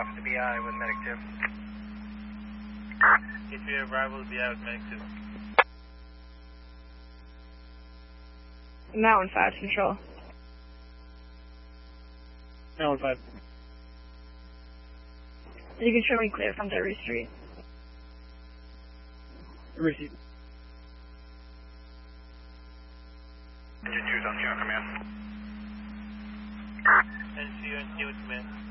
to BI with Medic 2. Gateway arrival to BI with Medic 2. Mountain 5 control. Mountain 5. You can show me clear from Derby Street. Receive. Engine 2's on command. NCU and T with command.